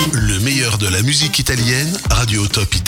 Le meilleur de la musique italienne, Radio Top Italie.